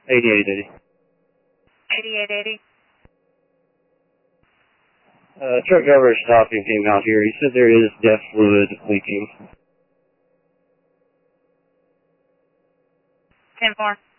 8880. 8880. Truck driver stopped and came out here. He said there is DEF fluid leaking. 10-4.